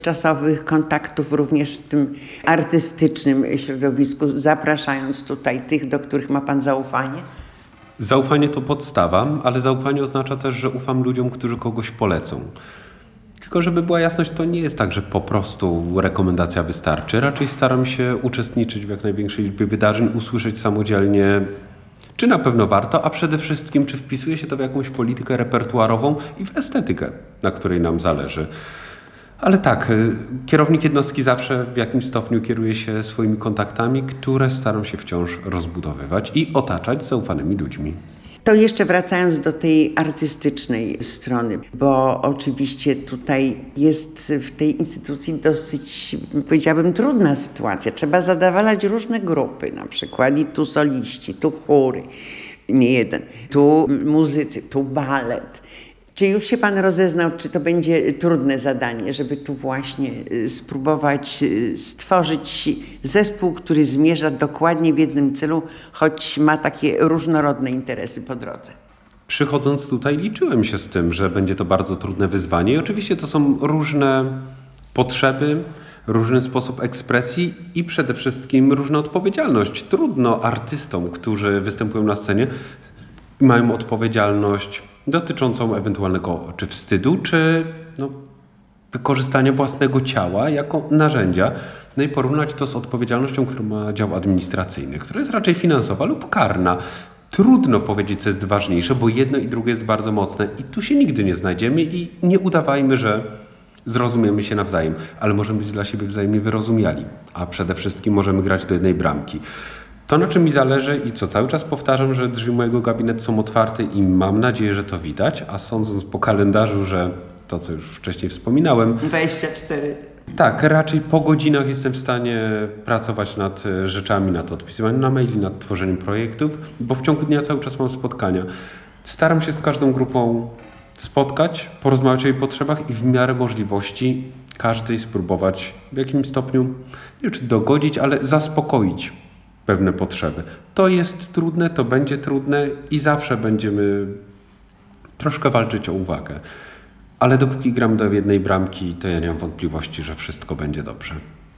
czasowych kontaktów również w tym artystycznym środowisku, zapraszając tutaj tych, do których ma pan zaufanie? Zaufanie to podstawa, ale zaufanie oznacza też, że ufam ludziom, którzy kogoś polecą. Tylko żeby była jasność, to nie jest tak, że po prostu rekomendacja wystarczy. Raczej staram się uczestniczyć w jak największej liczbie wydarzeń, usłyszeć samodzielnie, czy na pewno warto, a przede wszystkim, czy wpisuje się to w jakąś politykę repertuarową i w estetykę, na której nam zależy. Ale tak, kierownik jednostki zawsze w jakimś stopniu kieruje się swoimi kontaktami, które staram się wciąż rozbudowywać i otaczać zaufanymi ludźmi. To jeszcze wracając do tej artystycznej strony, bo oczywiście tutaj jest w tej instytucji dosyć, powiedziałabym, trudna sytuacja. Trzeba zadawalać różne grupy, na przykład i tu soliści, tu chóry, nie jeden, tu muzycy, tu balet. Czy już się pan rozeznał, czy to będzie trudne zadanie, żeby tu właśnie spróbować stworzyć zespół, który zmierza dokładnie w jednym celu, choć ma takie różnorodne interesy po drodze? Przychodząc tutaj liczyłem się z tym, że będzie to bardzo trudne wyzwanie i oczywiście to są różne potrzeby, różny sposób ekspresji i przede wszystkim różna odpowiedzialność. Trudno artystom, którzy występują na scenie, mają odpowiedzialność dotyczącą ewentualnego czy wstydu, czy wykorzystania własnego ciała jako narzędzia. No i porównać to z odpowiedzialnością, którą ma dział administracyjny, która jest raczej finansowa lub karna. Trudno powiedzieć, co jest ważniejsze, bo jedno i drugie jest bardzo mocne i tu się nigdy nie znajdziemy i nie udawajmy, że zrozumiemy się nawzajem, ale możemy być dla siebie wzajemnie wyrozumiali, a przede wszystkim możemy grać do jednej bramki. To, na czym mi zależy i co cały czas powtarzam, że drzwi mojego gabinetu są otwarte i mam nadzieję, że to widać, a sądząc po kalendarzu, że to, co już wcześniej wspominałem... 24. Tak, raczej po godzinach jestem w stanie pracować nad rzeczami, nad odpisywaniem na maili, nad tworzeniem projektów, bo w ciągu dnia cały czas mam spotkania. Staram się z każdą grupą spotkać, porozmawiać o jej potrzebach i w miarę możliwości każdej spróbować w jakimś stopniu, nie wiem czy dogodzić, ale zaspokoić pewne potrzeby. To jest trudne, to będzie trudne i zawsze będziemy troszkę walczyć o uwagę. Ale dopóki gram do jednej bramki, to ja nie mam wątpliwości, że wszystko będzie dobrze.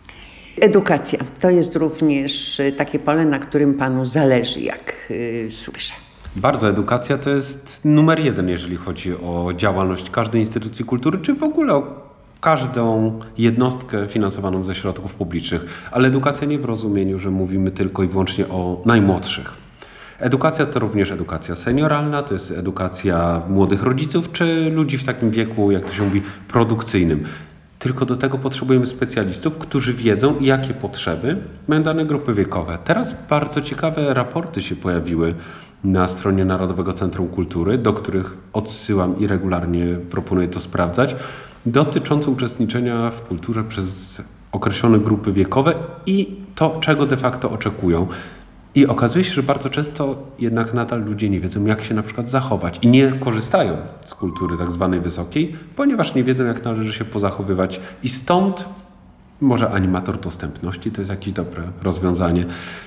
Edukacja to jest również takie pole, na którym panu zależy, jak słyszę. Bardzo. Edukacja to jest numer 1, jeżeli chodzi o działalność każdej instytucji kultury, czy w ogóle o każdą jednostkę finansowaną ze środków publicznych. Ale edukacja nie w rozumieniu, że mówimy tylko i wyłącznie o najmłodszych. Edukacja to również edukacja senioralna, to jest edukacja młodych rodziców, czy ludzi w takim wieku, jak to się mówi, produkcyjnym. Tylko do tego potrzebujemy specjalistów, którzy wiedzą, jakie potrzeby mają dane grupy wiekowe. Teraz bardzo ciekawe raporty się pojawiły na stronie Narodowego Centrum Kultury, do których odsyłam i regularnie proponuję to sprawdzać, dotyczące uczestniczenia w kulturze przez określone grupy wiekowe i to, czego de facto oczekują. I okazuje się, że bardzo często jednak nadal ludzie nie wiedzą, jak się na przykład zachować i nie korzystają z kultury tak zwanej wysokiej, ponieważ nie wiedzą, jak należy się pozachowywać. I stąd może animator dostępności to jest jakieś dobre rozwiązanie.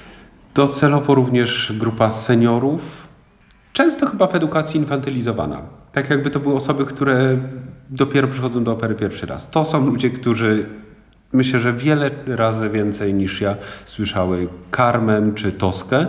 Docelowo również grupa seniorów, często chyba w edukacji infantylizowana. Tak jakby to były osoby, które dopiero przychodzą do opery pierwszy raz. To są ludzie, którzy myślę, że wiele razy więcej niż ja słyszały Carmen czy Toskę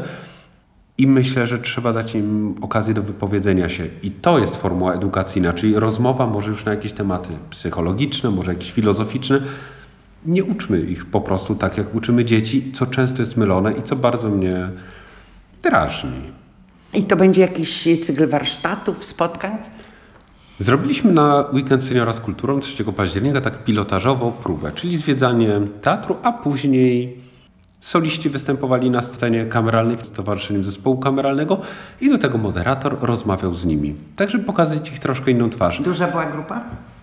i myślę, że trzeba dać im okazję do wypowiedzenia się. I to jest formuła edukacyjna, czyli rozmowa może już na jakieś tematy psychologiczne, może jakieś filozoficzne. Nie uczmy ich po prostu tak, jak uczymy dzieci, co często jest mylone i co bardzo mnie drażni. I to będzie jakiś cykl warsztatów, spotkań? Zrobiliśmy na Weekend Seniora z Kulturą 3 października tak pilotażową próbę, czyli zwiedzanie teatru, a później soliści występowali na scenie kameralnej z towarzyszeniem zespołu kameralnego i do tego moderator rozmawiał z nimi. Tak, żeby pokazać ich troszkę inną twarz. Duża była grupa?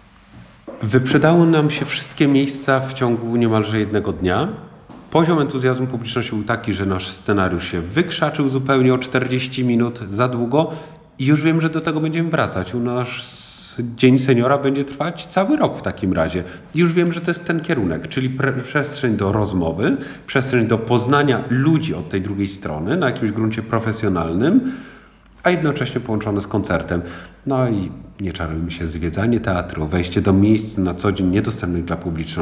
Wyprzedały nam się wszystkie miejsca w ciągu niemalże jednego dnia. Poziom entuzjazmu publiczności był taki, że nasz scenariusz się wykrzaczył zupełnie o 40 minut za długo i już wiem, że do tego będziemy wracać. U nas Dzień Seniora będzie trwać cały rok w takim razie. Już wiem, że to jest ten kierunek, czyli przestrzeń do rozmowy, przestrzeń do poznania ludzi od tej drugiej strony na jakimś gruncie profesjonalnym, a jednocześnie połączone z koncertem. No i nie czarujmy się, zwiedzanie teatru, wejście do miejsc na co dzień niedostępnych dla publiczności,